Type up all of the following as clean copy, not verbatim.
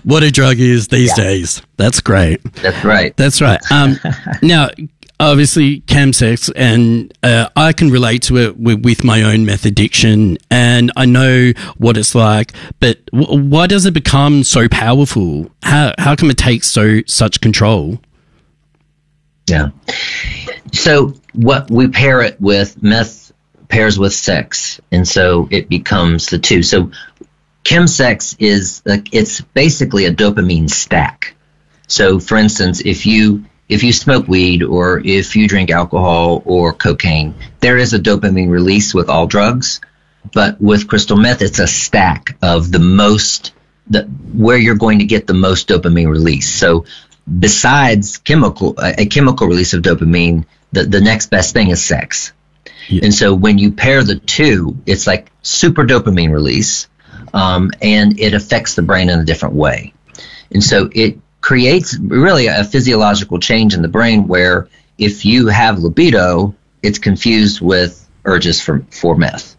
what a drug is these days. That's great. That's right. That's right. Now, obviously, chemsex, and I can relate to it with my own meth addiction, and I know what it's like. But why does it become so powerful? How come it takes such control? Yeah. So what we pair it with, meth pairs with sex, and so it becomes the two. So chemsex it's basically a dopamine stack. So, for instance, if you smoke weed or if you drink alcohol or cocaine, there is a dopamine release with all drugs, but with crystal meth, it's a stack of where you're going to get the most dopamine release. So besides a chemical release of dopamine, the next best thing is sex. Yeah. And so when you pair the two, it's like super dopamine release, and it affects the brain in a different way. And so it creates really a physiological change in the brain where if you have libido, it's confused with urges for meth.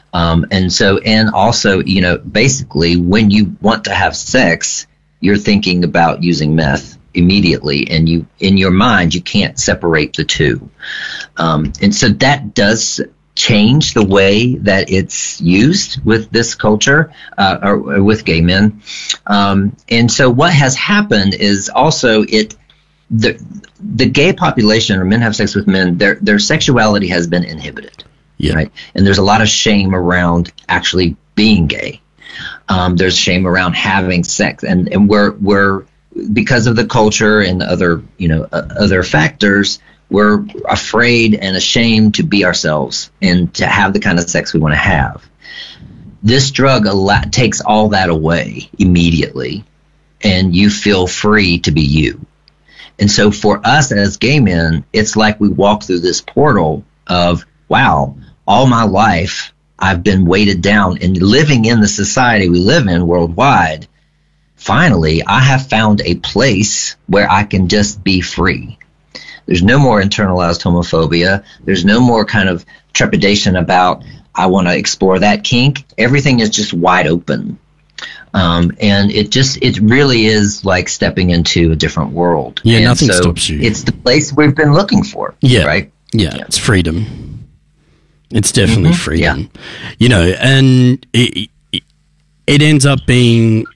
And also, basically when you want to have sex, you're thinking about using meth immediately, and in your mind, you can't separate the two. And so that does change the way that it's used with this culture, or with gay men. And so what has happened is also the gay population, or men have sex with men, their sexuality has been inhibited. Yeah. Right. And there's a lot of shame around actually being gay. There's shame around having sex, and we're because of the culture and other factors, we're afraid and ashamed to be ourselves and to have the kind of sex we want to have. This drug takes all that away immediately, and you feel free to be you. And so for us as gay men, it's like we walk through this portal of, wow, all my life I've been weighted down, and living in the society we live in worldwide, finally I have found a place where I can just be free. There's no more internalized homophobia. There's no more kind of trepidation about, I want to explore that kink. Everything is just wide open. And it really is like stepping into a different world. Yeah, and nothing stops you. It's the place we've been looking for. Yeah. Right? Yeah, it's freedom. It's definitely freedom. Yeah. And it ends up being,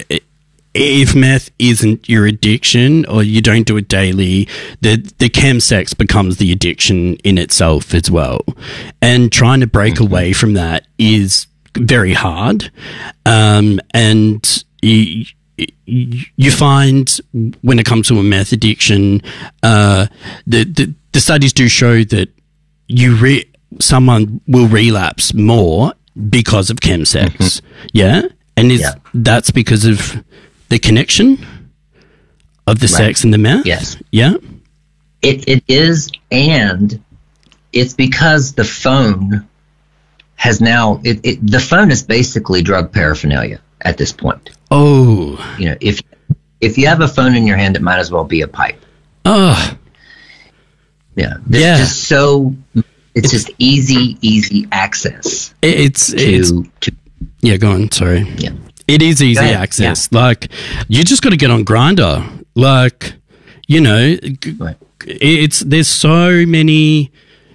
if meth isn't your addiction or you don't do it daily, the chemsex becomes the addiction in itself as well. And trying to break away from that is very hard. And you find when it comes to a meth addiction, the studies do show that someone will relapse more because of chemsex. Yeah. And that's because of the connection of the sex and the meth? Yes. Yeah? It is, and it's because the phone has now, the phone is basically drug paraphernalia at this point. Oh. If you have a phone in your hand, it might as well be a pipe. Oh. Yeah. It's just easy access. Yeah, go on, sorry. Yeah. It is easy access. Yeah. Like, you just got to get on Grindr. Like, there's so many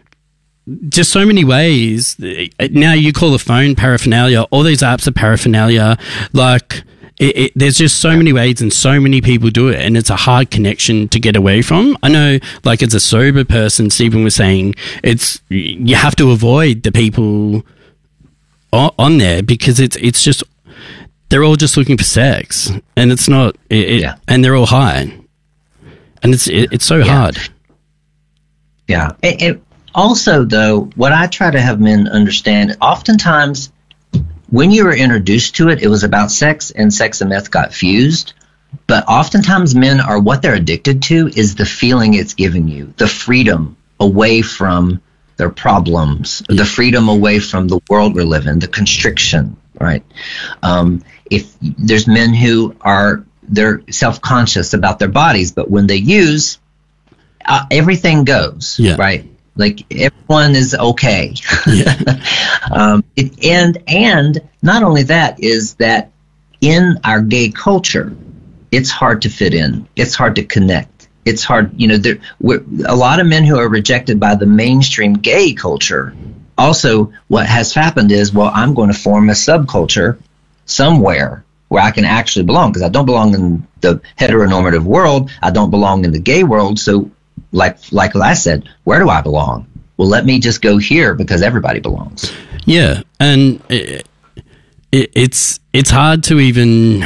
ways. Now you call the phone paraphernalia. All these apps are paraphernalia. Like, there's just so many ways and so many people do it, and it's a hard connection to get away from. I know, like, as a sober person, Stephen was saying, you have to avoid the people on there because it's just, they're all just looking for sex, and it's not, and they're all high, and it's so hard. Yeah. And also, though, what I try to have men understand, oftentimes when you were introduced to it, it was about sex, and sex and meth got fused. But oftentimes men what they're addicted to is the feeling it's giving you, the freedom away from their problems, the freedom away from the world we live in, the constriction, right? If there's men who they're self-conscious about their bodies, but when they use, everything goes, right? Like, everyone is okay. Yeah. And not only that, is that in our gay culture, it's hard to fit in. It's hard to connect. It's hard, a lot of men who are rejected by the mainstream gay culture. Also, what has happened is, well, I'm going to form a subculture somewhere where I can actually belong, because I don't belong in the heteronormative world. I don't belong in the gay world. So like I said, where do I belong? Well, let me just go here because everybody belongs. Yeah. And it's hard to even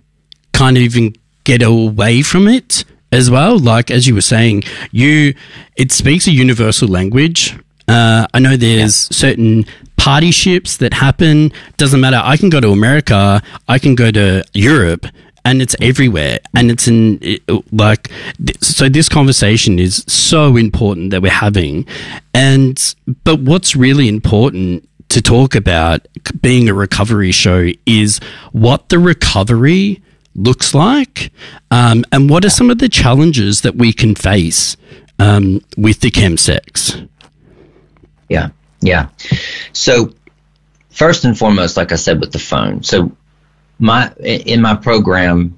get away from it as well. Like, as you were saying, it speaks a universal language. I know there's certain party ships that happen. Doesn't matter. I can go to America. I can go to Europe, and it's everywhere. And it's so this conversation is so important that we're having. But what's really important to talk about being a recovery show is what the recovery looks like, and what are some of the challenges that we can face with the chemsex. Yeah. So first and foremost, like I said, with the phone. So in my program,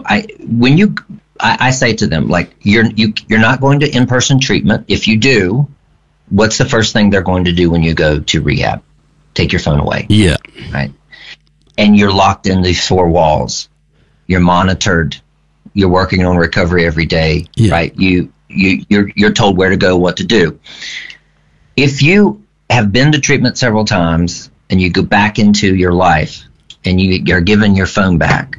I say to them, like, you're not going to in-person treatment. If you do, what's the first thing they're going to do when you go to rehab? Take your phone away. Yeah. Right. And you're locked in these four walls. You're monitored. You're working on recovery every day. Yeah. Right. You're told where to go, what to do. If you have been to treatment several times and you go back into your life and you're given your phone back,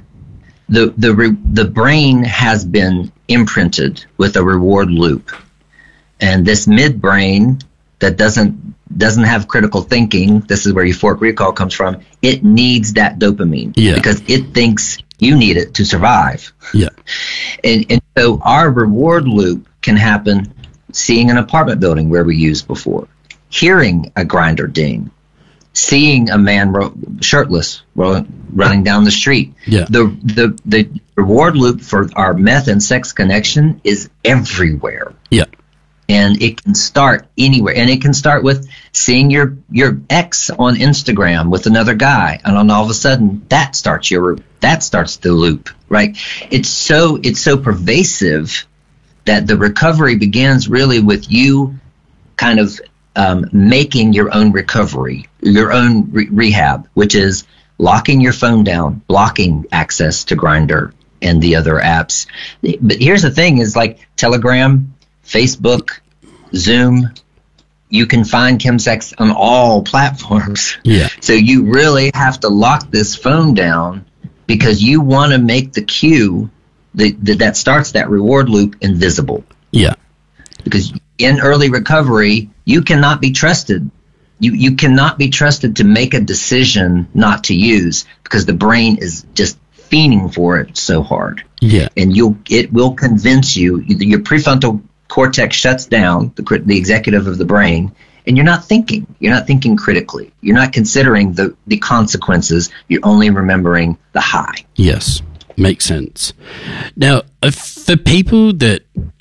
the brain has been imprinted with a reward loop, and this midbrain that doesn't have critical thinking, this is where euphoric recall comes from, it needs that dopamine because it thinks you need it to survive. Yeah. And so our reward loop can happen seeing an apartment building where we used before, hearing a grinder ding, seeing a man shirtless running down the street. Yeah. The reward loop for our meth and sex connection is everywhere. Yeah. And it can start anywhere. And it can start with seeing your ex on Instagram with another guy, and then all of a sudden that starts the loop, right? It's so pervasive that the recovery begins really with you kind of making your own recovery, your own rehab, which is locking your phone down, blocking access to Grindr and the other apps. But here's the thing is, like, Telegram, Facebook, Zoom, you can find chemsex on all platforms. Yeah. So you really have to lock this phone down because you want to make the cue that starts that reward loop invisible. Yeah. Because in early recovery, you cannot be trusted. You cannot be trusted to make a decision not to use, because the brain is just fiending for it so hard. Yeah. And it will convince you. Your prefrontal cortex shuts down, the executive of the brain, and you're not thinking. You're not thinking critically. You're not considering the consequences. You're only remembering the high. Yes. Makes sense. Now, for people that...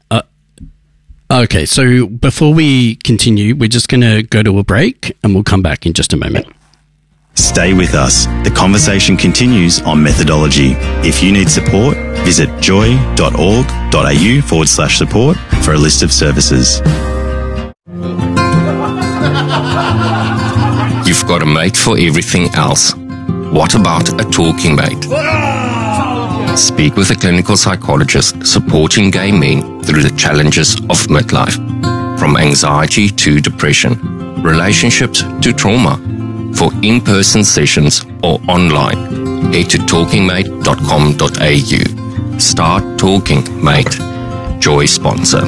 okay, so before we continue, we're just going to go to a break, and we'll come back in just a moment. Stay with us. The conversation continues on methodology. If you need support, visit joy.org.au/support for a list of services. You've got a mate for everything else. What about a talking mate? Speak with a clinical psychologist supporting gay men through the challenges of midlife, from anxiety to depression, relationships to trauma. For in-person sessions or online, head to talkingmate.com.au. Start talking, mate. Joy sponsor.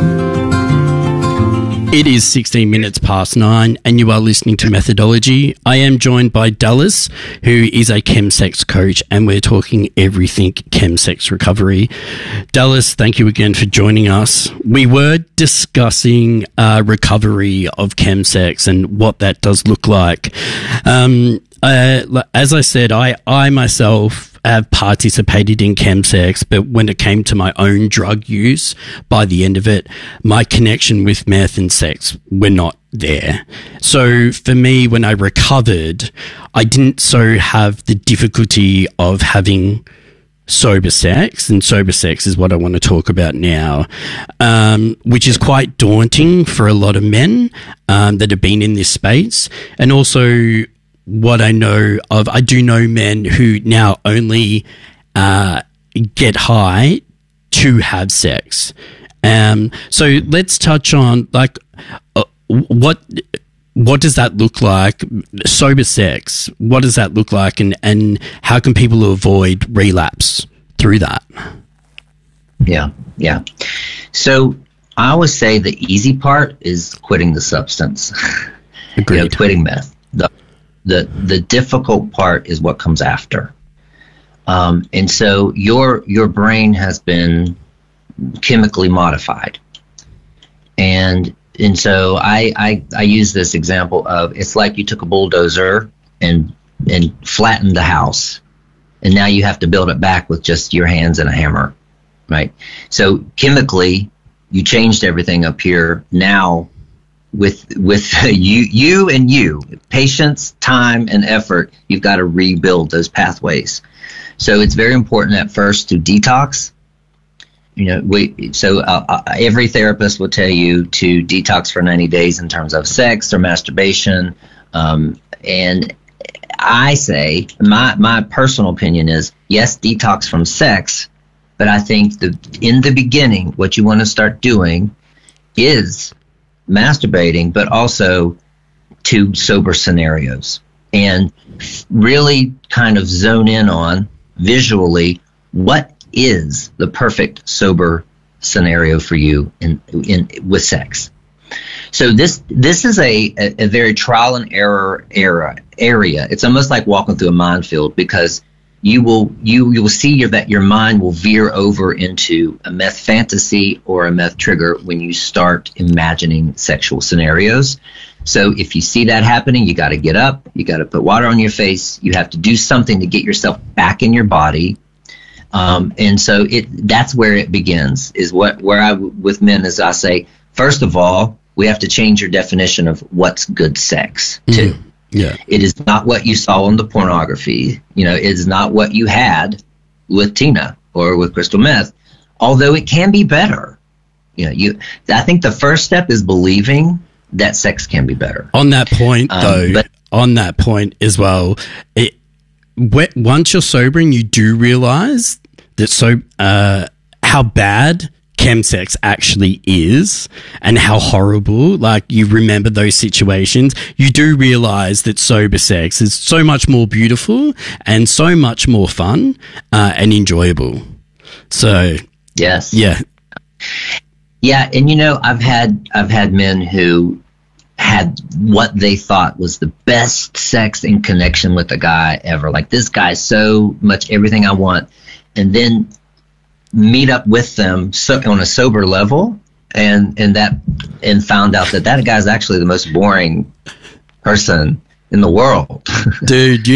It is 16 minutes past 9, and you are listening to Methodology. I am joined by Dallas, who is a chemsex coach, and we're talking everything chemsex recovery. Dallas, thank you again for joining us. We were discussing recovery of chemsex and what that does look like. As I said, I myself have participated in chemsex, but when it came to my own drug use, by the end of it, my connection with meth and sex were not there. So for me, when I recovered, I didn't so have the difficulty of having sober sex, and sober sex is what I want to talk about now, which is quite daunting for a lot of men that have been in this space. And also what I know of, I do know men who now only get high to have sex. So let's touch on like what does that look like? Sober sex, what does that look like, and how can people avoid relapse through that? Yeah. So I always say the easy part is quitting the substance. Agreed. Quitting meth. The difficult part is what comes after. And so your brain has been chemically modified. And so I use this example of, it's like you took a bulldozer and flattened the house, and now you have to build it back with just your hands and a hammer, right? So chemically, you changed everything up here. Now with you, patience, time, and effort, you've got to rebuild those pathways. So it's very important at first to detox. Every therapist will tell you to detox for 90 days in terms of sex or masturbation. And I say, my personal opinion is, yes, detox from sex, but I think in the beginning, what you want to start doing is masturbating, but also to sober scenarios, and really kind of zone in on visually what is the perfect sober scenario for you with sex. So this is a very trial and error area. It's almost like walking through a minefield, because you will see that your mind will veer over into a meth fantasy or a meth trigger when you start imagining sexual scenarios. So if you see that happening, you got to get up, you got to put water on your face, you have to do something to get yourself back in your body. And so that's where it begins, is with men is I say, first of all, we have to change your definition of what's good sex too. Mm-hmm. Yeah. It is not what you saw on the pornography. It is not what you had with Tina or with crystal meth, although it can be better. I think the first step is believing that sex can be better. On that point, on that point as well, once you're sober and you do realize that how bad chemsex actually is and how horrible, like you remember those situations, you do realize that sober sex is so much more beautiful and so much more fun and enjoyable. So yes, yeah, and I've had men who had what they thought was the best sex in connection with a guy ever. Like, this guy's so much everything I want, and then meet up with them on a sober level, and found out that guy's actually the most boring person in the world. Dude,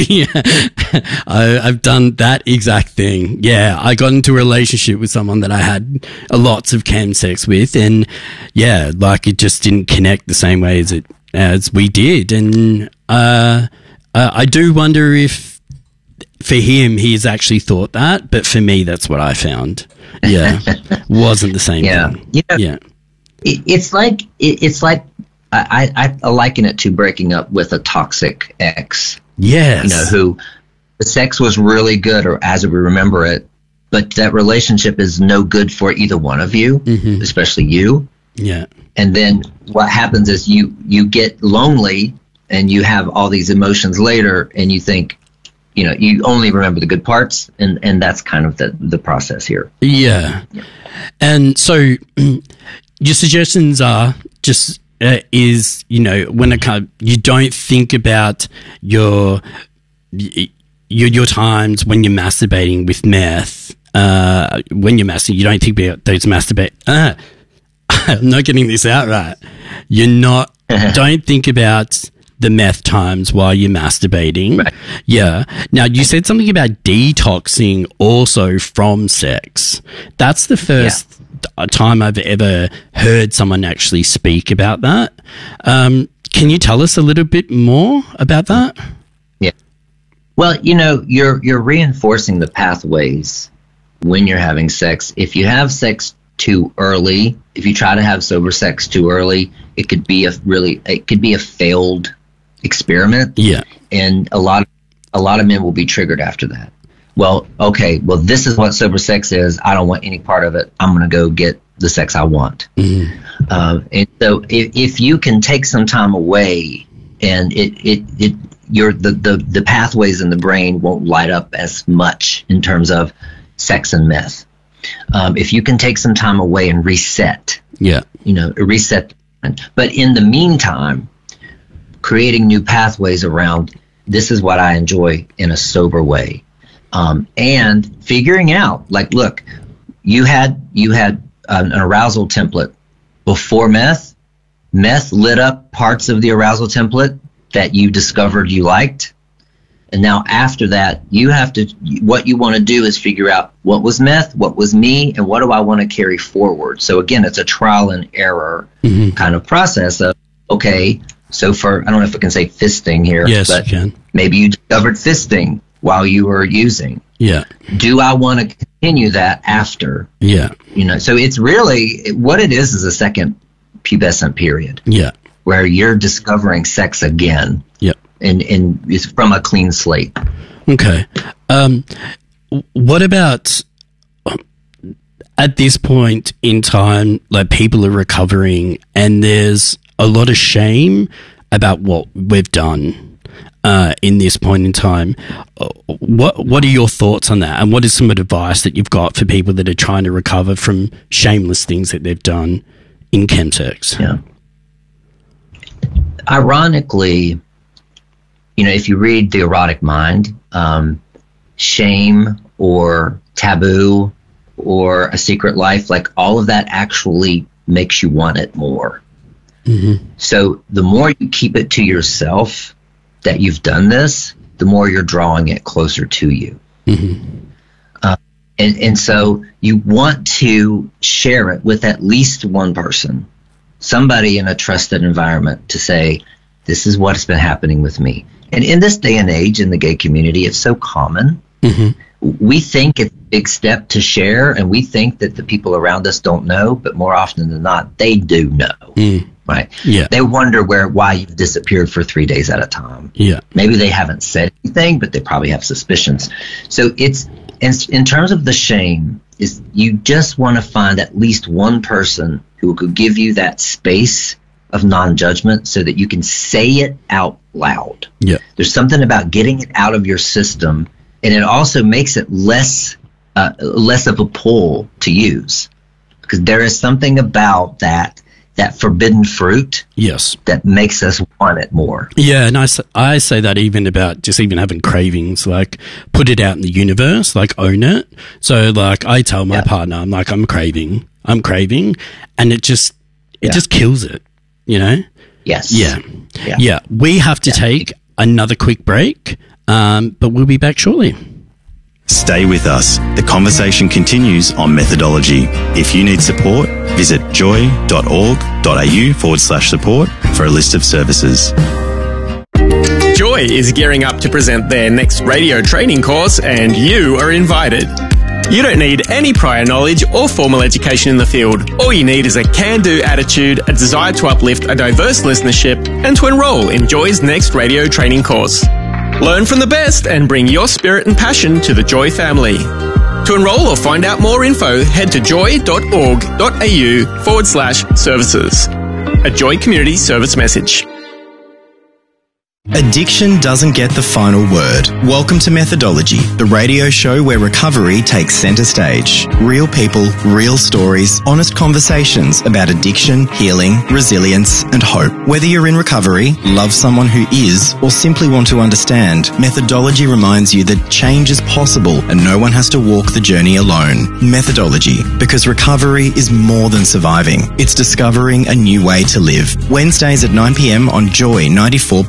I've done that exact thing. Yeah, I got into a relationship with someone that I had lots of chemsex with, and yeah, like it just didn't connect the same way as we did. And I do wonder if for him, he's actually thought that, but for me, that's what I found. Yeah, wasn't the same thing. Yeah, it's like I liken it to breaking up with a toxic ex. Yes, who the sex was really good, or as we remember it, but that relationship is no good for either one of you, especially you. Yeah, and then what happens is you get lonely, and you have all these emotions later, and you think, you only remember the good parts, and that's kind of the process here. Yeah. And so your suggestions are just, when it comes, you don't think about your times when you're masturbating with meth. When you're masturbating, you don't think about those I'm not getting this out right. Don't think about the meth times while you're masturbating. Right. Yeah. Now, you said something about detoxing also from sex. That's the first time I've ever heard someone actually speak about that. Can you tell us a little bit more about that? Well, you're reinforcing the pathways when you're having sex. If you have sex too early, if you try to have sober sex too early, it could be a failed experiment. Yeah. And a lot of men will be triggered after that. Well, okay, this is what sober sex is. I don't want any part of it. I'm going to go get the sex I want. Mm-hmm. And so if you can take some time away, and the pathways in the brain won't light up as much in terms of sex and meth. If you can take some time away and reset, reset. But in the meantime, creating new pathways around this is what I enjoy in a sober way, and figuring out, like, look, you had an arousal template before meth. Meth lit up parts of the arousal template that you discovered you liked. And now after that, what you want to do is figure out what was meth, what was me, and what do I want to carry forward. So again, it's a trial and error kind of process of, okay, so I don't know if I can say fisting here, yes, but you can. Maybe you discovered fisting while you were using. Yeah. Do I want to continue that after? Yeah. So it's really, what it is a second pubescent period. Yeah. Where you're discovering sex again. Yeah. And it's from a clean slate. Okay. What about at this point in time, like, people are recovering and there's a lot of shame about what we've done in this point in time. What are your thoughts on that? And what is some advice that you've got for people that are trying to recover from shameless things that they've done in chemsex? Yeah. Ironically, if you read The Erotic Mind, shame or taboo or A Secret Life, like, all of that actually makes you want it more. Mm-hmm. So the more you keep it to yourself that you've done this, the more you're drawing it closer to you. Mm-hmm. And so you want to share it with at least one person, somebody in a trusted environment, to say, this is what's been happening with me. And in this day and age in the gay community, it's so common. Mm-hmm. We think it's a big step to share, and we think that the people around us don't know, but more often than not, they do know. Right? Yeah. They wonder why you've disappeared for 3 days at a time. Yeah. Maybe they haven't said anything, but they probably have suspicions. So it's, in terms of the shame, is you just want to find at least one person who could give you that space of non-judgment so that you can say it out loud. Yeah. There's something about getting it out of your system, and it also makes it less of a pull to use, because there is something about that forbidden fruit, yes, that makes us want it more. Yeah, and I say that even about just even having cravings, like, put it out in the universe, like, own it. So, like, I tell my partner, I'm like, I'm craving, and it just kills it, Yes. Yeah. We have to take another quick break, but we'll be back shortly. Stay with us. The conversation continues on methodology. If you need support, visit joy.org.au/support for a list of services. Joy is gearing up to present their next radio training course, and you are invited. You don't need any prior knowledge or formal education in the field. All you need is a can-do attitude, a desire to uplift a diverse listenership, and to enroll in Joy's next radio training course. Learn from the best and bring your spirit and passion to the Joy family. To enrol or find out more info, head to joy.org.au/services. A Joy Community Service message. Addiction doesn't get the final word. Welcome to Methodology, the radio show where recovery takes centre stage. Real people, real stories, honest conversations about addiction, healing, resilience, and hope. Whether you're in recovery, love someone who is, or simply want to understand, Methodology reminds you that change is possible and no one has to walk the journey alone. Methodology, because recovery is more than surviving. It's discovering a new way to live. Wednesdays at 9 p.m. on Joy 94.9.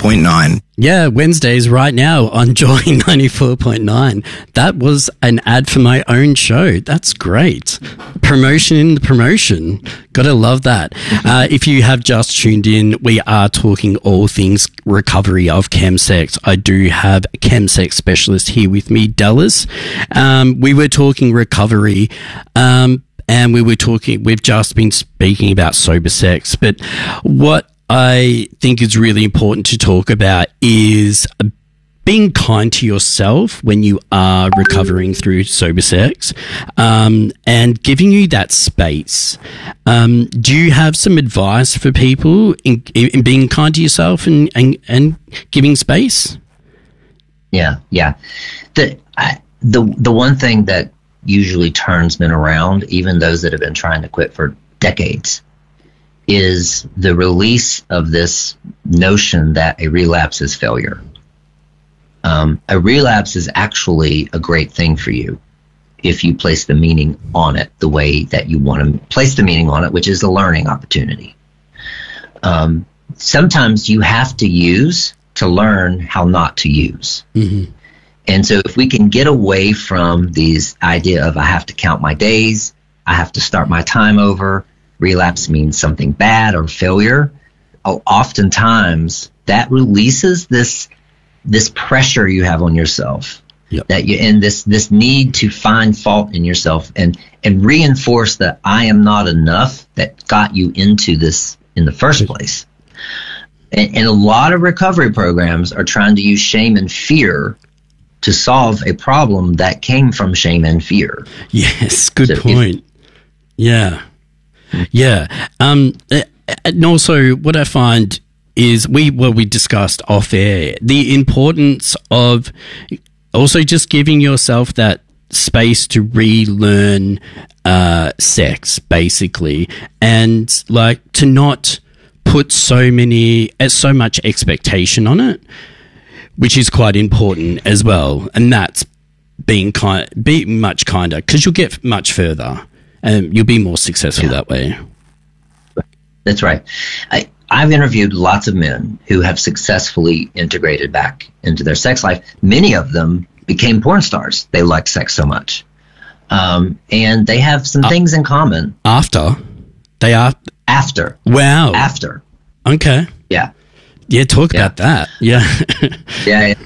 94.9. Yeah, Wednesdays right now on Joy 94.9. That was an ad for my own show. That's great. Promotion in the promotion. Gotta love that. If you have just tuned in, we are talking all things recovery of chemsex. I do have a chemsex specialist here with me, Dallas. We were talking recovery, and we've just been speaking about sober sex, but what I think is really important to talk about is being kind to yourself when you are recovering through sober sex, and giving you that space. Do you have some advice for people in being kind to yourself and giving space? Yeah. The one thing that usually turns men around, even those that have been trying to quit for decades, is the release of this notion that a relapse is failure. A relapse is actually a great thing for you if you place the meaning on it the way that you want to place the meaning on it, which is a learning opportunity. Sometimes you have to use to learn how not to use. Mm-hmm. And so if we can get away from these idea of I have to count my days, I have to start my time over, relapse means something bad or failure, oftentimes that releases this pressure you have on yourself. Yep. That you, and this need to find fault in yourself and reinforce that I am not enough that got you into this in the first place. And a lot of recovery programs are trying to use shame and fear to solve a problem that came from shame and fear. Yes, good point. Yeah. And also what I find is we discussed off air, the importance of also just giving yourself that space to relearn sex, basically, and like to not put so much expectation on it, which is quite important as well. And that's be much kinder, because you'll get much further and you'll be more successful that way. That's right. I've interviewed lots of men who have successfully integrated back into their sex life. Many of them became porn stars. They liked sex so much. And they have some things in common. After? Wow. After. Okay. Yeah. Yeah, talk about that. Yeah. Yeah.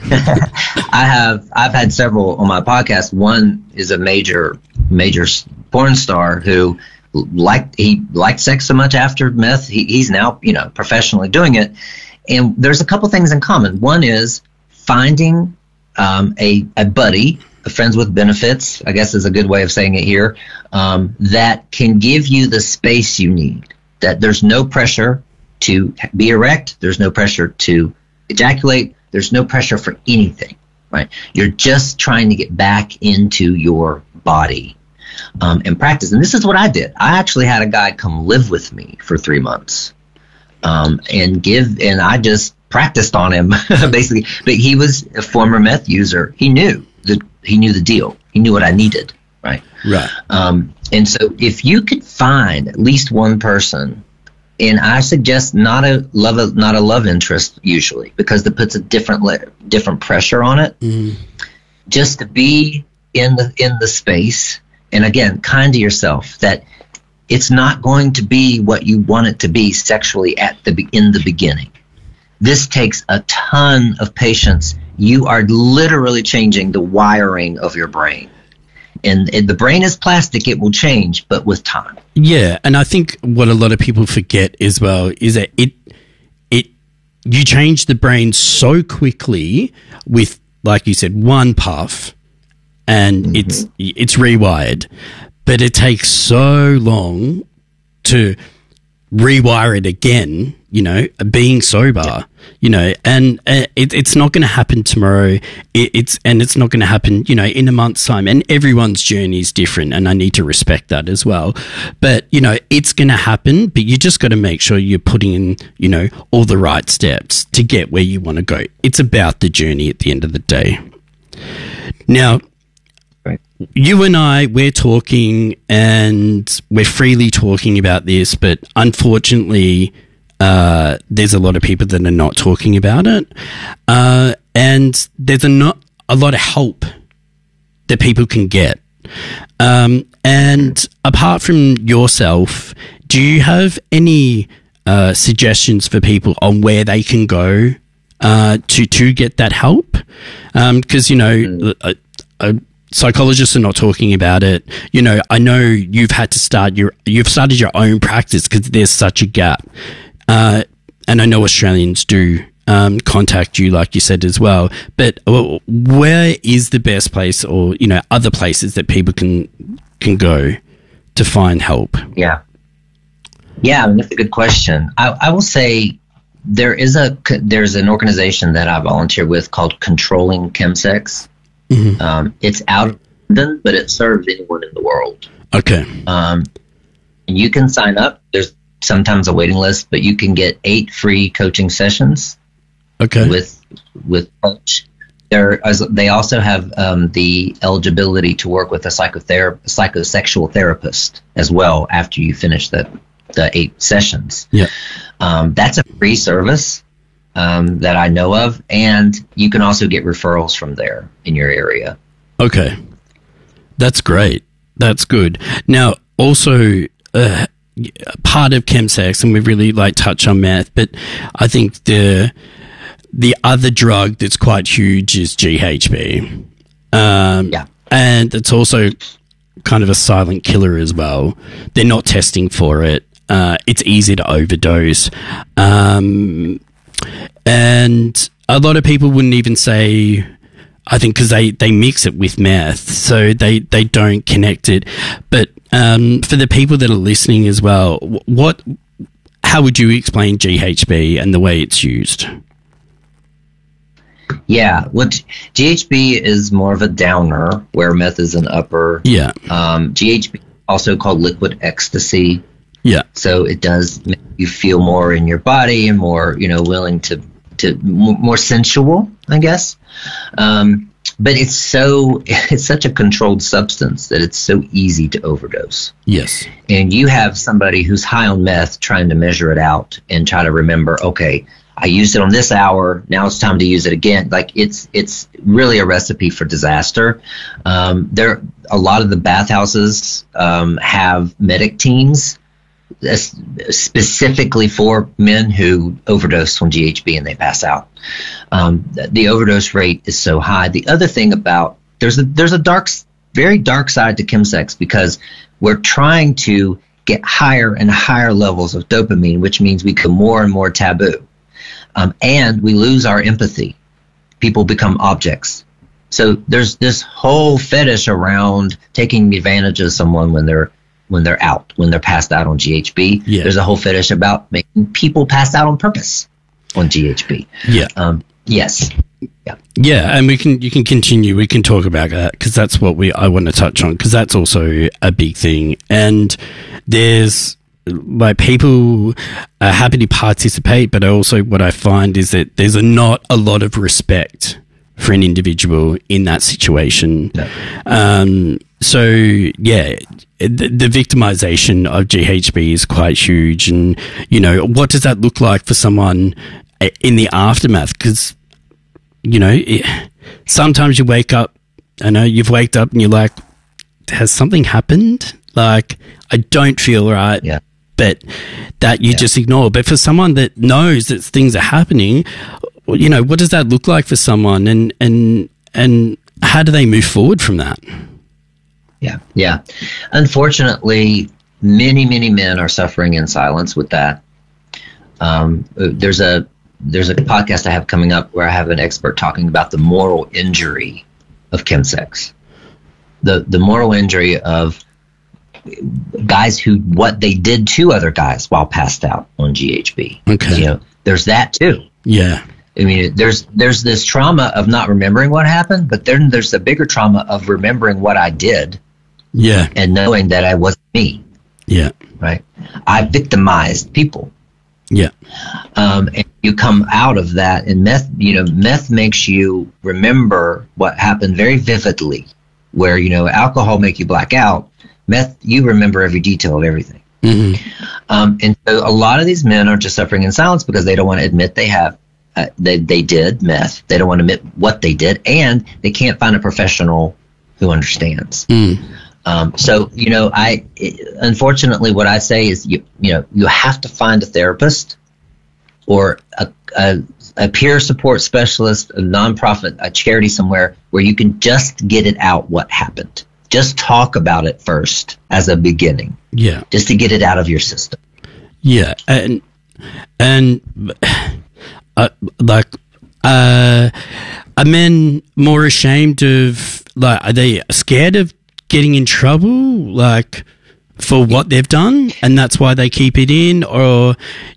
I've had several on my podcast. One is a major porn star who liked sex so much after meth. He's now, professionally doing it. And there's a couple things in common. One is finding a buddy, a friends with benefits, I guess is a good way of saying it here, that can give you the space you need, that there's no pressure to be erect, there's no pressure to ejaculate, there's no pressure for anything, right? You're just trying to get back into your body and practice. And this is what I did. I actually had a guy come live with me for 3 months and I just practiced on him basically. But he was a former meth user. He knew the deal. He knew what I needed, right? Right. And so if you could find at least one person, and I suggest not a love interest usually, because that puts a different pressure on it. Mm. Just to be in the space, and again, kind to yourself, that it's not going to be what you want it to be sexually in the beginning. This takes a ton of patience. You are literally changing the wiring of your brain. And the brain is plastic, it will change, but with time. Yeah, and I think what a lot of people forget as well is that you change the brain so quickly with, like you said, one puff, and it's rewired. But it takes so long to rewire it again, being sober, and it's not going to happen tomorrow. It's not going to happen, in a month's time, and everyone's journey is different. And I need to respect that as well. But, it's going to happen, but you just got to make sure you're putting in, all the right steps to get where you want to go. It's about the journey at the end of the day. Now, you and I, we're talking and we're freely talking about this, but unfortunately, there's a lot of people that are not talking about it. And there's not a lot of help that people can get. And apart from yourself, do you have any suggestions for people on where they can go to get that help? Because, psychologists are not talking about it. I know you've had to started your own practice because there's such a gap. And I know Australians do contact you, like you said as well. But where is the best place, or other places that people can go to find help? Yeah, that's a good question. I will say there's an organization that I volunteer with called Controlling Chemsex. Mm-hmm. It's out of London, but it serves anyone in the world. Okay. And you can sign up. There's sometimes a waiting list, but you can get 8 free coaching sessions. Okay. With coach. They also have the eligibility to work with a psychosexual therapist as well after you finish the 8 sessions. Yeah. That's a free service that I know of, and you can also get referrals from there in your area. Okay. That's great. That's good. Now, also, part of chemsex, and we really touch on meth, but I think the other drug that's quite huge is GHB. And it's also kind of a silent killer as well. They're not testing for it. It's easy to overdose. And a lot of people wouldn't even say, I think, because they mix it with meth, so they don't connect it. But for the people that are listening as well, how would you explain GHB and the way it's used? Yeah, well, GHB is more of a downer, where meth is an upper. Yeah. GHB, also called liquid ecstasy. Yeah. So it does make you feel more in your body and more, willing to more sensual, I guess. But it's such a controlled substance that it's so easy to overdose. Yes. And you have somebody who's high on meth trying to measure it out and try to remember, okay, I used it on this hour. Now it's time to use it again. It's really a recipe for disaster. A lot of the bathhouses have medic teams specifically for men who overdose on GHB and they pass out. The overdose rate is so high. The other thing about there's a very dark side to chemsex, because we're trying to get higher and higher levels of dopamine, which means we become more and more taboo. And we lose our empathy. People become objects. So there's this whole fetish around taking advantage of someone when they're passed out on GHB. Yeah. There's a whole fetish about making people pass out on purpose on GHB. Yeah. Yes. Yeah. Yeah, and you can continue. We can talk about that, because that's what I want to touch on, because that's also a big thing. And there's people are happy to participate, but also what I find is that there's not a lot of respect for an individual in that situation. No. So yeah, the victimization of GHB is quite huge. And, what does that look like for someone in the aftermath? Because, sometimes you wake up, I know you've waked up and you're like, has something happened? Like, I don't feel right. Yeah. But that you just ignore. But for someone that knows that things are happening, what does that look like for someone, and how do they move forward from that? Yeah. Unfortunately, many, many men are suffering in silence with that. There's a podcast I have coming up where I have an expert talking about the moral injury of chemsex. The moral injury of guys what they did to other guys while passed out on GHB. Okay. There's that too. Yeah. I mean, there's this trauma of not remembering what happened, but then there's the bigger trauma of remembering what I did. Yeah. And knowing that I wasn't me. Yeah. Right. I victimized people. Yeah. And you come out of that, and meth makes you remember what happened very vividly, where, alcohol make you black out. Meth, you remember every detail of everything. And so a lot of these men are just suffering in silence because they don't want to admit they have, they did meth. They don't want to admit what they did, and they can't find a professional who understands. So, unfortunately, what I say is, you have to find a therapist or a peer support specialist, a nonprofit, a charity somewhere where you can just get it out what happened. Just talk about it first as a beginning. Yeah. Just to get it out of your system. Yeah. And are men more ashamed of, are they scared of getting in trouble, for what they've done, and that's why they keep it in? Or,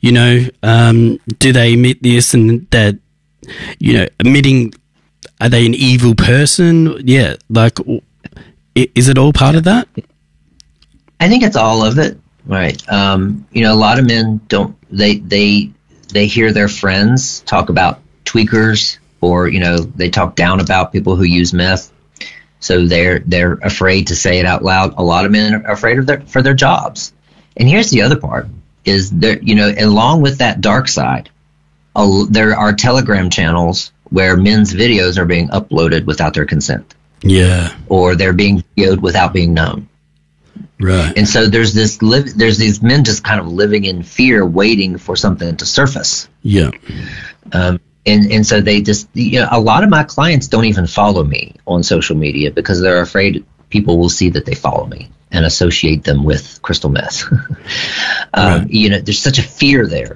do they admit this and that, admitting, are they an evil person? Yeah. Is it all part of that? I think it's all of it. Right. A lot of men don't, they hear their friends talk about tweakers, or, they talk down about people who use meth. So they're afraid to say it out loud. A lot of men are afraid for their jobs. And here's the other part is there, along with that dark side, there are Telegram channels where men's videos are being uploaded without their consent. Yeah. Or they're being videoed without being known. Right. And so there's these men just kind of living in fear, waiting for something to surface. Yeah. And so they just, a lot of my clients don't even follow me on social media because they're afraid people will see that they follow me and associate them with crystal meth. Right. There's such a fear there.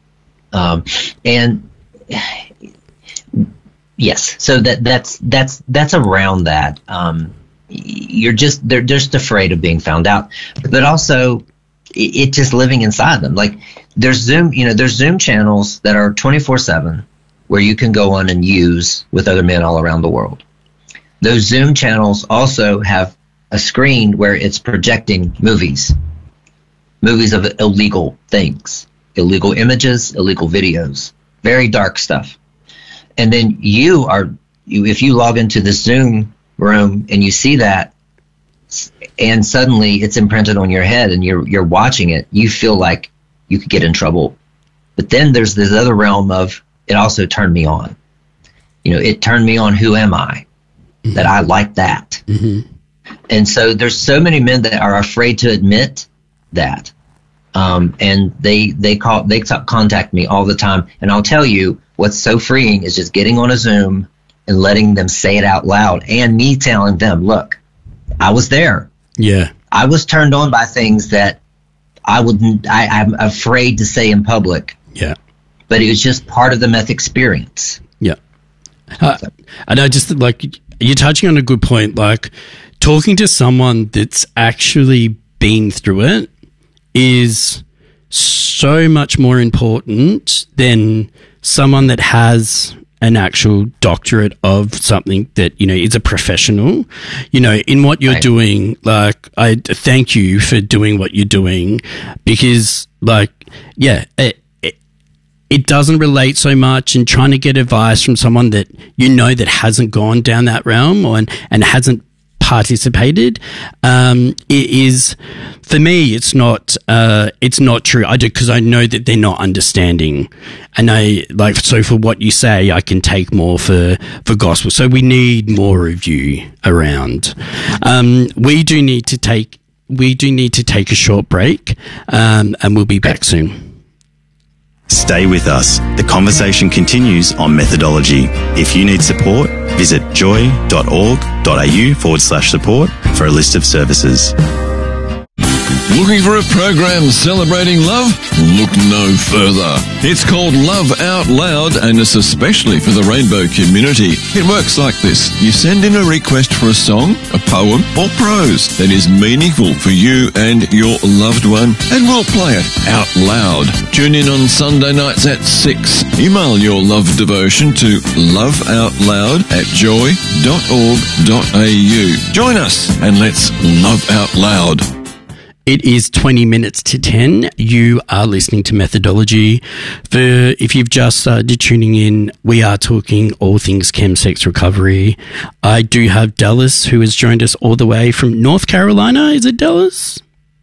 And yes, so that's around that. They're just afraid of being found out, but also it's just living inside them. Like there's Zoom channels that are 24/7 where you can go on and use with other men all around the world. Those Zoom channels also have a screen where it's projecting movies of illegal things, illegal images, illegal videos, very dark stuff. And then if you log into the Zoom room and you see that, and suddenly it's imprinted on your head and you're watching it, you feel like you could get in trouble. But then there's this other realm of, it also turned me on. It turned me on. Who am I? Mm-hmm. That I like that. Mm-hmm. And so there's so many men that are afraid to admit that. And they contact me all the time. And I'll tell you, what's so freeing is just getting on a Zoom and letting them say it out loud, and me telling them, look, I was there. Yeah. I was turned on by things that I'm afraid to say in public. Yeah. But it was just part of the meth experience. Yeah. And I just, you're touching on a good point. Talking to someone that's actually been through it is so much more important than someone that has an actual doctorate of something that, is a professional. In what you're doing, I thank you for doing what you're doing because, it doesn't relate so much, and trying to get advice from someone that that hasn't gone down that realm and hasn't participated, it is, for me, it's not true. I do, because I know that they're not understanding, and so for what you say, I can take more for gospel. So we need more of you around. We do need to take a short break, and we'll be back soon. Stay with us. The conversation continues on methodology. If you need support, visit joy.org.au/support for a list of services. Looking for a program celebrating love? Look no further. It's called Love Out Loud, and it's especially for the rainbow community. It works like this. You send in a request for a song, a poem, or prose that is meaningful for you and your loved one, and we'll play it out loud. Tune in on Sunday nights at 6. Email your love devotion to loveoutloud@joy.org.au. Join us and let's love out loud. It is 20 minutes to 10. You are listening to Methodology. If you've just started tuning in, we are talking all things chemsex recovery. I do have Dallas, who has joined us all the way from North Carolina. Is it Dallas?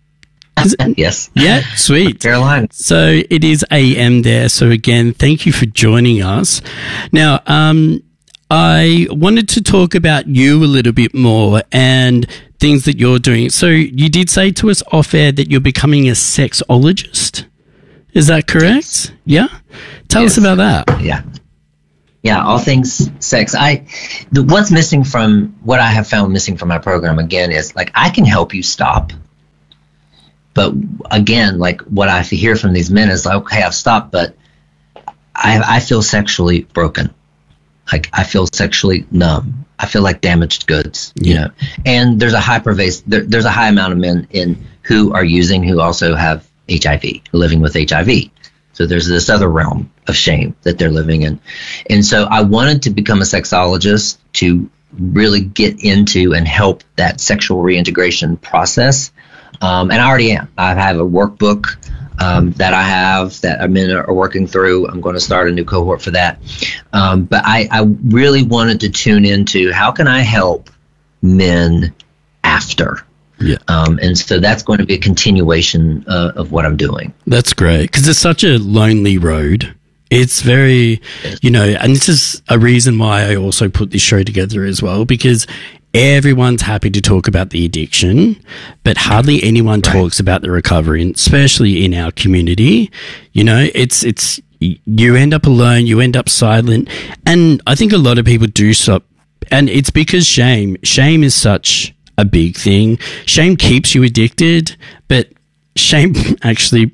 Yes. Yeah, sweet. Carolina. So it is AM there. So again, thank you for joining us. Now, I wanted to talk about you a little bit more and things that you're doing. So you did say to us off air that you're becoming a sexologist. Is that correct? Yeah. Tell us about that. Yeah, all things sex. What's missing from what I have found missing from my program again is like I can help you stop. But again, like what I hear from these men is like, okay, I've stopped, but I feel sexually broken. Like I feel sexually numb. I feel like damaged goods, you know. And there's a there's a high amount of men who are using who also have HIV, living with HIV. So there's this other realm of shame that they're living in. And so I wanted to become a sexologist to really get into and help that sexual reintegration process. And I already am. I have a workbook that I have that men are working through. I'm going to start a new cohort for that. But I really wanted to tune into how can I help men after? Yeah. And so that's going to be a continuation of what I'm doing. That's great because it's such a lonely road. It's very, and this is a reason why I also put this show together as well, because everyone's happy to talk about the addiction, but hardly anyone talks about the recovery, and especially in our community. It's you end up alone, you end up silent, and I think a lot of people do stop, and it's because shame is such a big thing. Shame keeps you addicted, but shame actually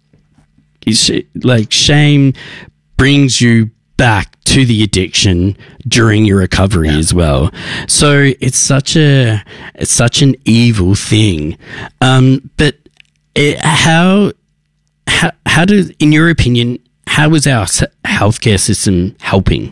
shame brings you back to the addiction during your recovery as well. So it's such an evil thing. But how does, in your opinion, how is our healthcare system helping?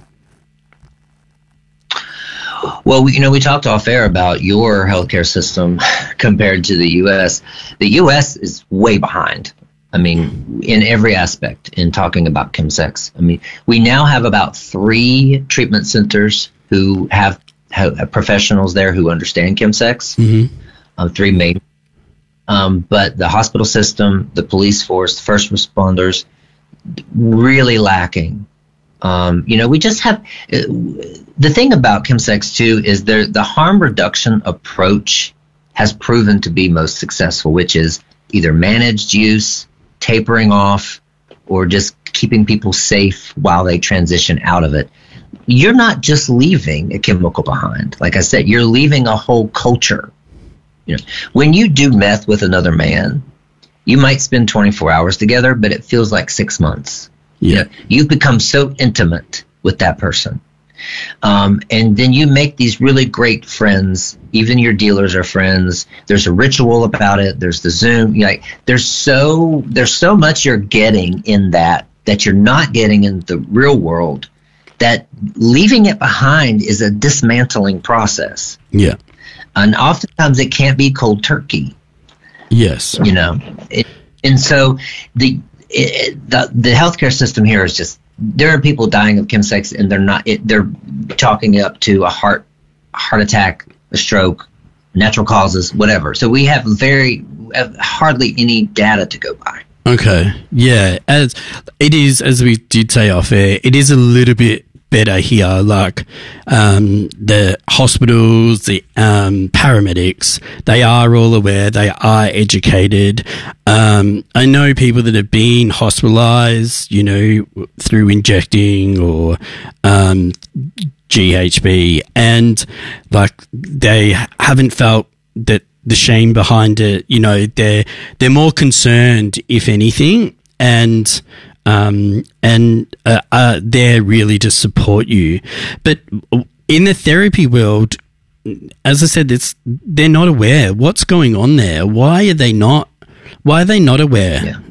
Well, we talked off air about your healthcare system compared to the U.S. The U.S. is way behind. I mean, in every aspect in talking about chemsex. I mean, we now have about 3 treatment centers who have professionals there who understand chemsex. 3 main. But the hospital system, the police force, the first responders, really lacking. We just have the thing about chemsex too is the harm reduction approach has proven to be most successful, which is either managed use, tapering off, or just keeping people safe while they transition out of it. You're not just leaving a chemical behind. Like I said, you're leaving a whole culture. When you do meth with another man, you might spend 24 hours together, but it feels like 6 months. Yeah. You've become so intimate with that person. And then you make these really great friends. Even your dealers are friends. There's a ritual about it. There's the Zoom. There's so much you're getting in that you're not getting in the real world, that leaving it behind is a dismantling process. Yeah. And oftentimes it can't be cold turkey. Yes. And so the healthcare system here is just, there are people dying of chemsex and they're chalking it up to a heart attack, a stroke, natural causes, whatever. So we have hardly any data to go by. Okay. Yeah. As we did say off air, it is a little bit better here. Like, the hospitals, the paramedics, they are all aware, they are educated. I know people that have been hospitalized, through injecting or GHB, and like they haven't felt that the shame behind it. They're more concerned, if anything, and there really to support you. But in the therapy world, as I said, they're not aware what's going on there. Why are they not aware? Yeah.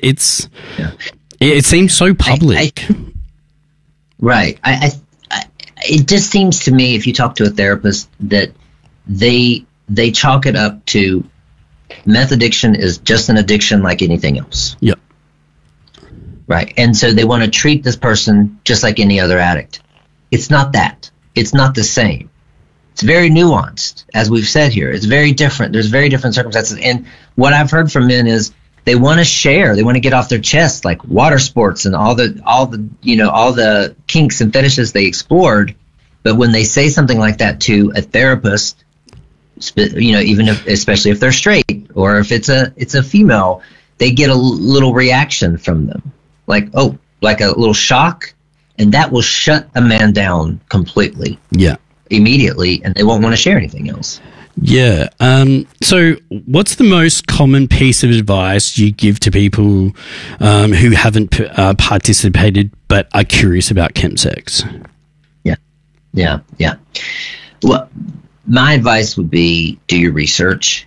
It seems so public. Right. It just seems to me, if you talk to a therapist, that they chalk it up to meth addiction is just an addiction like anything else. Yep. Right. And so they want to treat this person just like any other addict. It's not that. It's not the same. It's very nuanced, as we've said here. It's very different. There's very different circumstances. And what I've heard from men is they want to share. They want to get off their chest, like water sports and all the kinks and fetishes they explored. But when they say something like that to a therapist, even especially if they're straight or if it's a female, they get a little reaction from them, like a little shock, and that will shut a man down completely. Yeah. Immediately, and they won't want to share anything else. Yeah. So what's the most common piece of advice you give to people who haven't participated but are curious about chemsex? Yeah. Well, my advice would be do your research.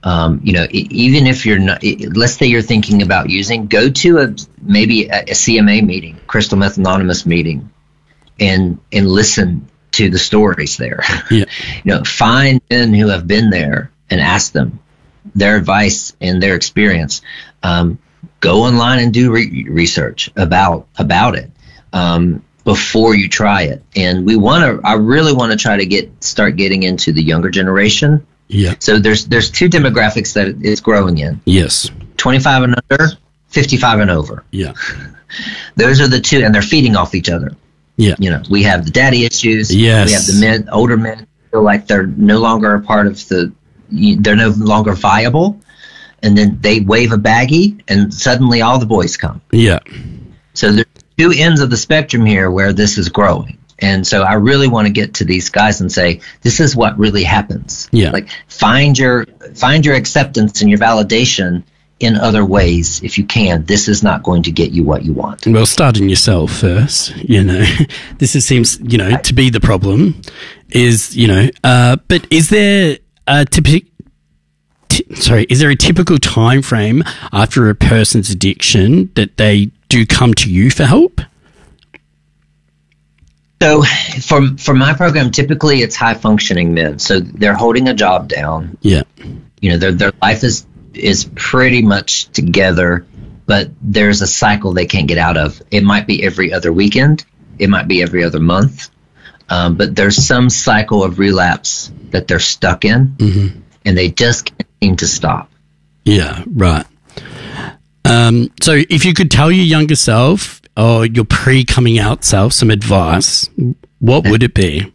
Even if you're not, let's say you're thinking about using, go to maybe a CMA meeting, Crystal Meth Anonymous meeting, and listen to the stories there. Yeah. Find men who have been there and ask them their advice and their experience. Go online and do research about it before you try it. And I really want to try to start getting into the younger generation. Yeah. So there's two demographics that it's growing in. Yes. 25 and under, 55 and over. Yeah. Those are the two, and they're feeding off each other. Yeah. We have the daddy issues. Yes. We have the older men feel like they're no longer a part of they're no longer viable. And then they wave a baggie and suddenly all the boys come. Yeah. So there's two ends of the spectrum here where this is growing. And so I really want to get to these guys and say, this is what really happens. Yeah. Like find your acceptance and your validation in other ways if you can. This is not going to get you what you want. Well, start on yourself first. This seems to be the problem. But is there a typical time frame after a person's addiction that they do come to you for help? So for my program, typically it's high functioning men. So they're holding a job down. Yeah. Their life is pretty much together, but there's a cycle they can't get out of. It might be every other weekend. It might be every other month. But there's some cycle of relapse that they're stuck in, mm-hmm. and they just can't seem to stop. Yeah, right. So if you could tell your younger self or your pre-coming out self some advice, what would it be?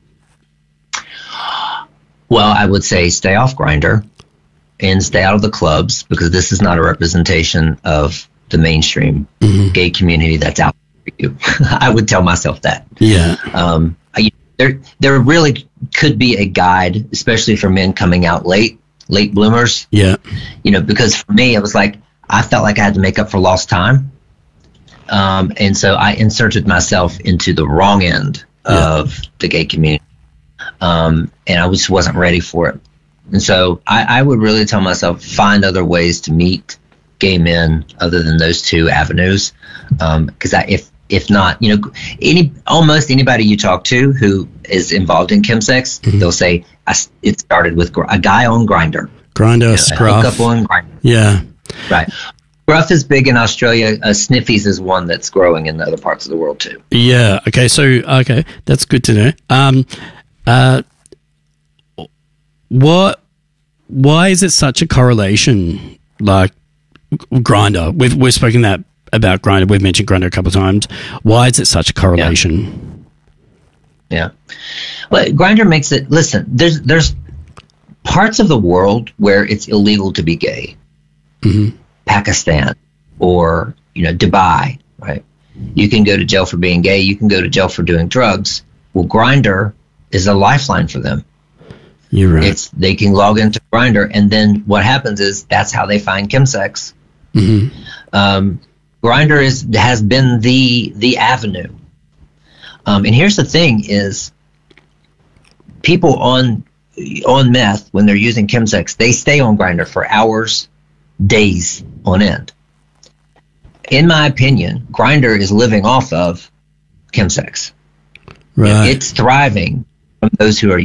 Well, I would say stay off Grindr and stay out of the clubs, because this is not a representation of the mainstream mm-hmm. gay community that's out for you. I would tell myself that. Yeah. There really could be a guide, especially for men coming out late bloomers. Yeah. Because for me, it was like, I felt like I had to make up for lost time. And so I inserted myself into the wrong end of the gay community. And I just wasn't ready for it. And so I would really tell myself, find other ways to meet gay men other than those two avenues. Because if not, almost anybody you talk to who is involved in chemsex, mm-hmm. they'll say it started with a guy on Grindr. Scruff. A hookup on Grindr. Yeah. Right. Scruff is big in Australia. Sniffies is one that's growing in other parts of the world too. Yeah. Okay. So, that's good to know. Why is it such a correlation? Like Grindr, we've spoken about Grindr. We've mentioned Grindr a couple of times. Why is it such a correlation? Yeah. Well, Grindr makes it. Listen, there's parts of the world where it's illegal to be gay. Mm-hmm. Pakistan or Dubai, right? You can go to jail for being gay. You can go to jail for doing drugs. Well, Grindr is a lifeline for them. You're right. They can log into Grindr, and then what happens is that's how they find chemsex. Mm-hmm. Grindr has been the avenue. And here's the thing: is people on meth, when they're using chemsex, they stay on Grindr for hours, days on end. In my opinion, Grindr is living off of chemsex. Right. It's thriving from those who are.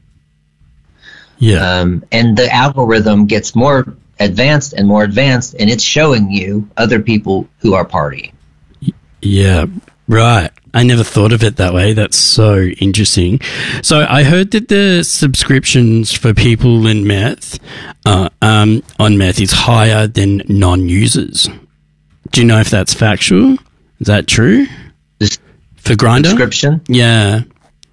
Yeah. And the algorithm gets more advanced, and it's showing you other people who are partying. Yeah. Right. I never thought of it that way. That's so interesting. So I heard that the subscriptions for people in meth, on meth is higher than non-users. Do you know if that's factual? Is that true? For Grindr? Subscription? Yeah.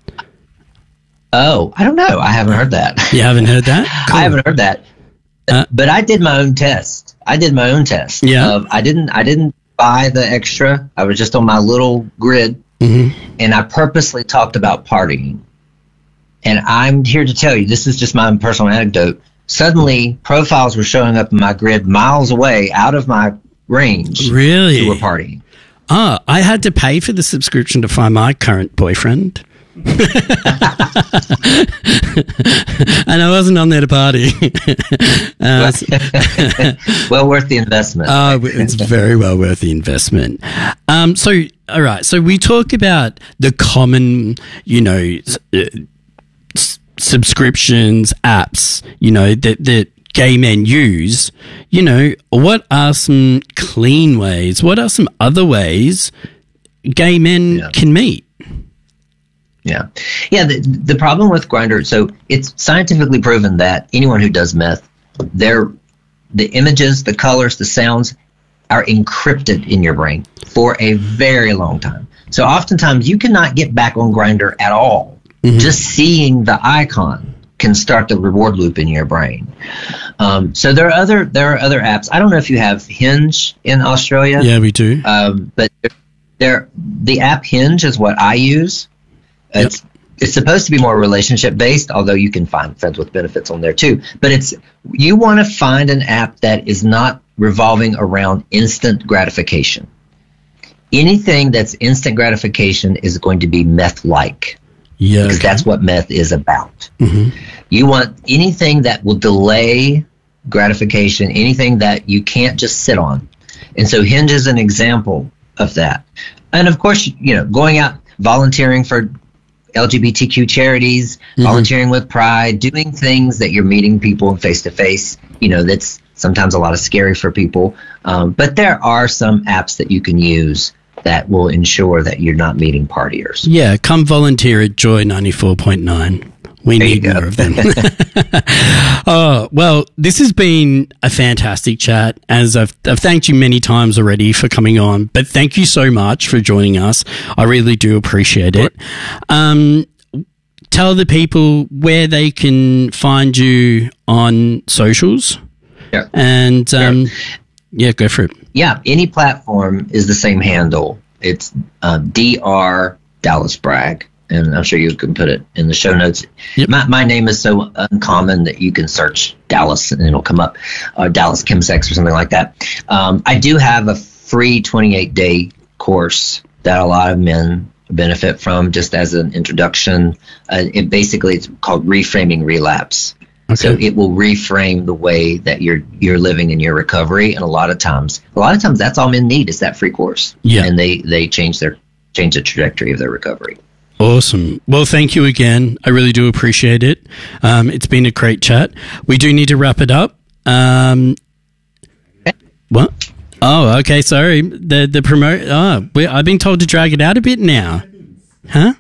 Oh, I don't know. I haven't heard that. You haven't heard that? Cool. I haven't heard that. But I did my own test. Yeah. I didn't buy the extra. I was just on my little grid, and I purposely talked about partying. And I'm here to tell you, this is just my personal anecdote. Suddenly, profiles were showing up in my grid miles away, out of my range. Really? Who were partying. Oh, I had to pay for the subscription to find my current boyfriend. And I wasn't on there to party. Well worth the investment. It's very well worth the investment. So, all right. So we talk about the common, subscriptions, apps, that gay men use. What are some clean ways? What are some other ways gay men can meet? Yeah. The problem with Grindr, so it's scientifically proven that anyone who does meth, the images, the colors, the sounds are encrypted in your brain for a very long time. So oftentimes you cannot get back on Grindr at all. Just seeing the icon can start the reward loop in your brain. So there are other apps. I don't know if you have Hinge in Australia. Yeah, we do. But the app Hinge is what I use. It's supposed to be more relationship based, although you can find friends with benefits on there too. But you want to find an app that is not revolving around instant gratification. Anything that's instant gratification is going to be meth-like. Yeah, because that's what meth is about. You want anything that will delay gratification, anything that you can't just sit on. And so Hinge is an example of that. And of course, going out volunteering for LGBTQ charities, volunteering with Pride, doing things that you're meeting people face to face, that's sometimes a lot of scary for people. But there are some apps that you can use that will ensure that you're not meeting partiers. Yeah, come volunteer at Joy 94.9. We need more of them. Oh, well, this has been a fantastic chat, as I've thanked you many times already for coming on, but thank you so much for joining us. I really do appreciate it. Tell the people where they can find you on socials. Yeah. And, yeah, go for it. Yeah, any platform is the same handle. It's Dr. Dallas Bragg, and I'm sure you can put it in the show notes. Yep. My name is so uncommon that you can search Dallas and it'll come up, or Dallas Chemsex or something like that. I do have a free 28-day course that a lot of men benefit from, just as an introduction. It's called Reframing Relapse. Okay. So it will reframe the way that you're living in your recovery, and a lot of times that's all men need is that free course. Yeah, and they change the trajectory of their recovery. Awesome. Well, thank you again. I really do appreciate it. It's been a great chat. We do need to wrap it up. What? Oh, okay. Sorry. The promote. Oh, I've been told to drag it out a bit now. Huh?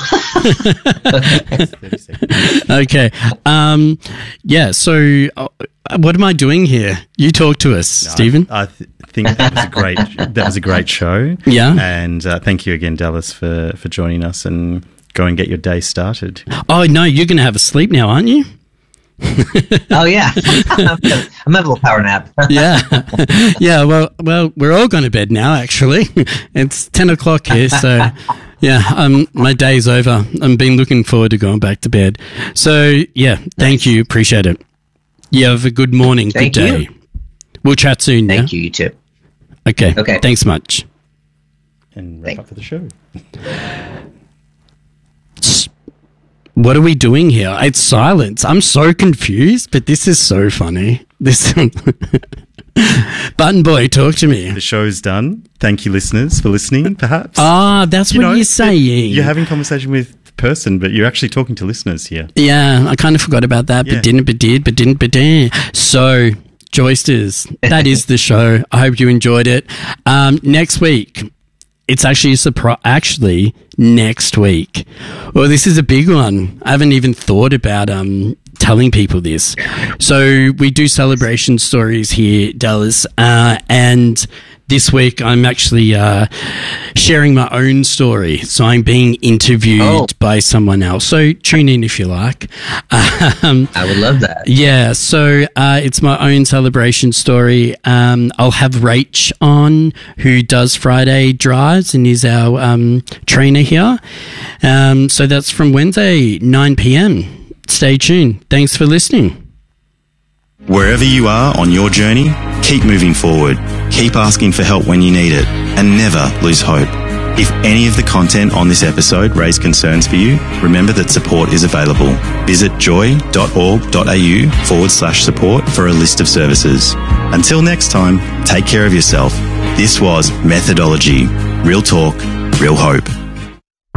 Okay. Yeah. So, what am I doing here? You talk to us, Stephen. I think that was a great show. Yeah. And thank you again, Dallas, for joining us, and go and get your day started. Oh no, you're going to have a sleep now, aren't you? Oh yeah, I'm having a little power nap. Yeah. Well, we're all going to bed now. Actually, it's 10 o'clock here, so. Yeah, my day's over. I've been looking forward to going back to bed. So, yeah, thank you. Appreciate it. You have a good morning, good day. We'll chat soon, Thank you, you too. Okay. Thanks much. And wrap up for the show. What are we doing here? It's silence. I'm so confused, but this is so funny. Button Boy, talk to me. The show's done. Thank you, listeners, for listening, perhaps. That's what you're saying. You're having conversation with a person, but you're actually talking to listeners here. Yeah, I kind of forgot about that, but didn't, but did, but didn't, but did. So, Joysters, that is the show. I hope you enjoyed it. Next week, it's actually a surprise. Actually, next week. Well, this is a big one. I haven't even thought about telling people this. So we do celebration stories here, Dallas, and this week I'm actually sharing my own story. So I'm being interviewed by someone else. So tune in if you like. I would love that. Yeah, so it's my own celebration story. I'll have Rach on, who does Friday drives and is our trainer here. So that's from Wednesday, 9 p.m. Stay tuned. Thanks for listening. Wherever you are on your journey, keep moving forward, keep asking for help when you need it, and never lose hope. If any of the content on this episode raised concerns for you, remember that support is available. Visit joy.org.au/support for a list of services. Until next time, take care of yourself. This was Methodology. Real talk, real hope.